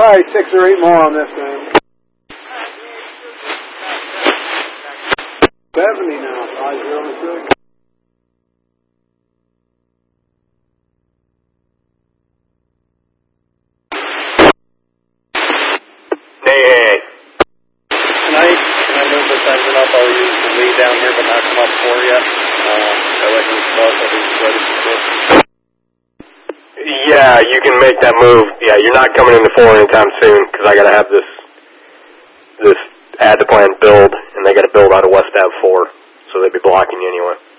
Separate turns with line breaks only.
probably 6 or 8 more on this thing. 70 now, 506.
Hey.
Tonight, when I move this engine up, I'll use the lead down here, but not come up 4 yet. That way the bus will be ready for this.
Yeah, you can make that move. Yeah, you're not coming into 4 anytime soon, because I got to have this add to plan build, and they got to build out of West Ave 4, so they'd be blocking you anyway.